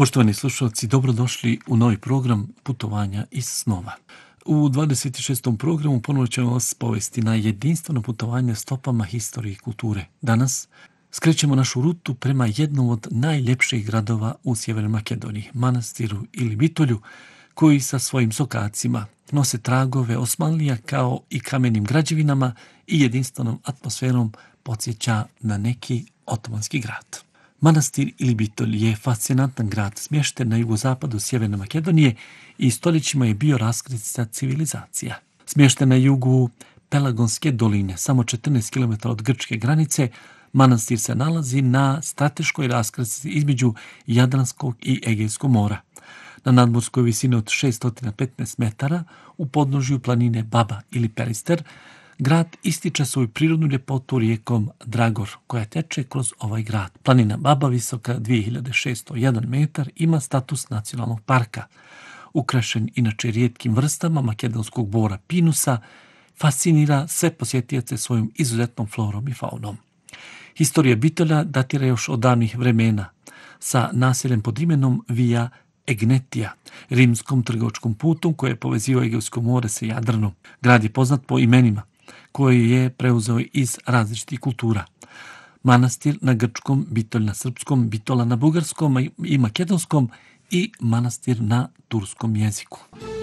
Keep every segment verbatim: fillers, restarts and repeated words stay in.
Poštovani slušalci, dobrodošli u novi program Putovanja iz snova. U dvadeset šestom programu ponovo ćemo vas povesti na jedinstveno putovanje stopama historije i kulture. Danas skrećemo našu rutu prema jednom od najljepših gradova u Sjevernoj Makedoniji, Manastiru ili Bitolju, koji sa svojim sokacima nose tragove Osmanlija kao i kamenim građevinama i jedinstvenom atmosferom podsjeća na neki otomanski grad. Manastir ili Bitolj je fascinantan grad smješten na jugozapadu Sjeverne Makedonije i stoljećima je bio raskrsnica civilizacija. Smješten na jugu Pelagonske doline, samo četrnaest kilometara od grčke granice, manastir se nalazi na strateškoj raskrsnici između Jadranskog i Egejskog mora. Na nadmorskoj visini od šessto petnaest metara u podnožju planine Baba ili Perister, grad ističe svoju prirodnu ljepotu rijekom Dragor, koja teče kroz ovaj grad. Planina Baba, visoka dvije hiljade šeststo jedan metar, ima status nacionalnog parka. Ukrašen inače rijetkim vrstama makedonskog bora pinusa, fascinira sve posjetioce svojom izuzetnom florom i faunom. Historija Bitolja datira još od davnih vremena, sa naseljem pod imenom Via Egnetija, rimskom trgovačkom putom koje je povezivao Egejsko more sa Jadranom. Grad je poznat po imenima koje je preuzeo iz različitih kultura. Manastir na grčkom, Bitolj na srpskom, Bitola na bugarskom i makedonskom i manastir na turskom jeziku.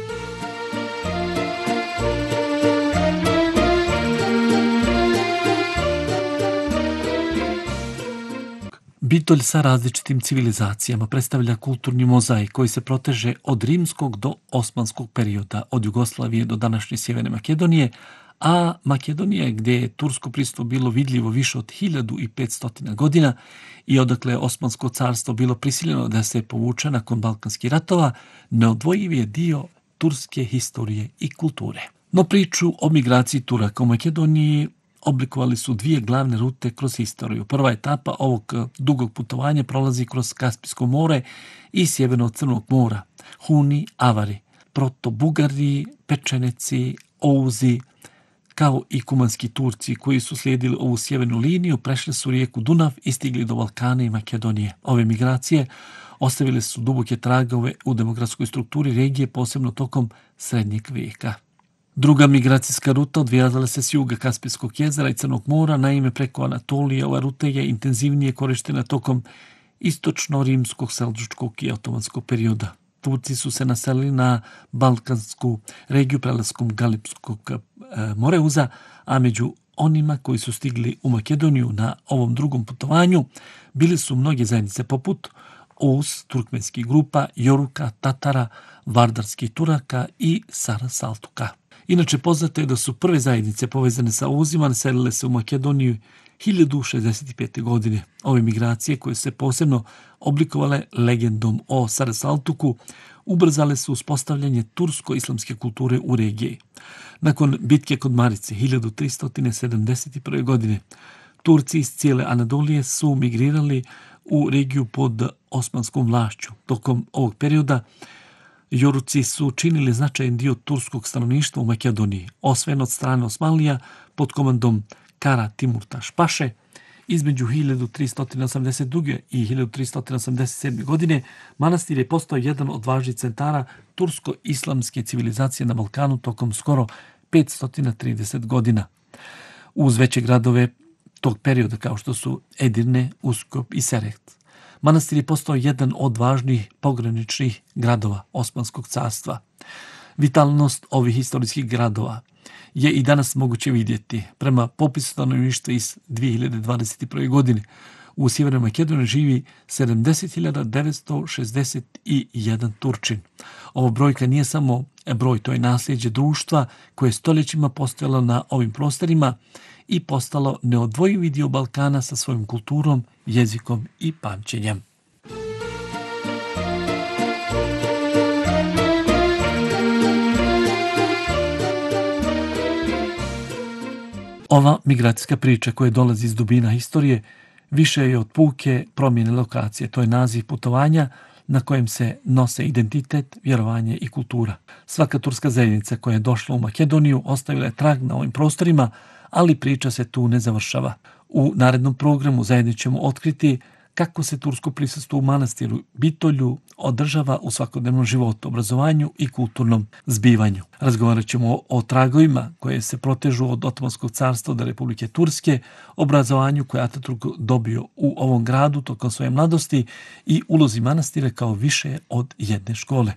Bitolj sa različitim civilizacijama predstavlja kulturni mozaik koji se proteže od rimskog do osmanskog perioda, od Jugoslavije do današnje Sjeverne Makedonije, a Makedonija, gdje je tursko prisustvo bilo vidljivo više od hiljadu petsto godina i odakle je Osmansko carstvo bilo prisiljeno da se povuče nakon Balkanskih ratova, neodvojiv je dio turske historije i kulture. No priču o migraciji Turaka u Makedoniji oblikovali su dvije glavne rute kroz historiju. Prva etapa ovog dugog putovanja prolazi kroz Kaspijsko more i sjeverno od Crnog mora. Huni, Avari, Proto-Bugari, Pečeneci, Ouzi, kao i kumanski Turci koji su slijedili ovu sjevernu liniju, prešli su rijeku Dunav i stigli do Balkana i Makedonije. Ove migracije ostavile su duboke tragove u demografskoj strukturi regije, posebno tokom srednjeg vijeka. Druga migracijska ruta odvijala se s juga Kaspijskog jezera i Crnog mora, naime preko Anatolije. Ova ruta je intenzivnije korištena tokom istočno-rimskog, selđučkog i otomanskog perioda. Turci su se naselili na balkansku regiju prelaskom Galipskog Moreuza, a među onima koji su stigli u Makedoniju na ovom drugom putovanju bili su mnoge zajednice poput Oğuz, turkmenskih grupa, Joruka, Tatara, Vardarskih Turaka i Sarasaltuka. Inače, poznato je da su prve zajednice povezane sa Oğuzima naselile se u Makedoniju hiljadu šezdeset pete. godine. Ove migracije, koje se posebno oblikovale legendom o Sarasaltuku, ubrzale su uspostavljanje tursko-islamske kulture u regiji. Nakon bitke kod Marice hiljadu tristo sedamdeset prve. godine, Turci iz cijele Anadolije su migrirali u regiju pod osmanskom vlašću. Tokom ovog perioda Joruci su činili značajan dio turskog stanovništva u Makedoniji, osvojen od strane Osmanlija pod komandom Kara Timurtaš Paše. Između hiljadu tristo osamdeset druge. i hiljadu tristo osamdeset sedme. godine manastir je postao jedan od važnih centara tursko-islamske civilizacije na Balkanu tokom skoro petsto trideset godina. Uz veće gradove tog perioda kao što su Edirne, Uskop i Serekt. Manastir je postao jedan od važnih pograničnih gradova Osmanskog carstva. Vitalnost ovih historijskih gradova je i danas moguće vidjeti. Prema popisu stanovništva iz dvije hiljade dvadeset prve. godine u Sjevernoj Makedoniji živi sedamdeset hiljada devetsto šezdeset jedan Turčin. Ovo brojka nije samo broj, to je nasljeđe društva koje je stoljećima postojalo na ovim prostorima i postalo neodvojivi dio Balkana sa svojom kulturom, jezikom i pamćenjem. Ova migracijska priča koja dolazi iz dubina historije više je od puke promjene lokacije. To je naziv putovanja na kojem se nose identitet, vjerovanje i kultura. Svaka turska zajednica koja je došla u Makedoniju ostavila je trag na ovim prostorima, ali priča se tu ne završava. U narednom programu zajedno ćemo otkriti kako se tursko prisustvo u manastiru Bitolju održava u svakodnevnom životu, obrazovanju i kulturnom zbivanju. Razgovarat ćemo o, o tragovima koje se protežu od Otomanskog carstva do Republike Turske, obrazovanju koje Ataturk dobio u ovom gradu tokom svoje mladosti i ulozi manastira kao više od jedne škole.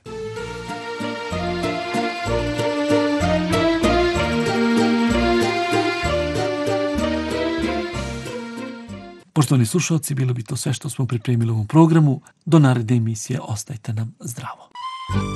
Poštovani slušalci, bilo bi to sve što smo pripremili u ovom programu. Do naredne emisije ostajte nam zdravo.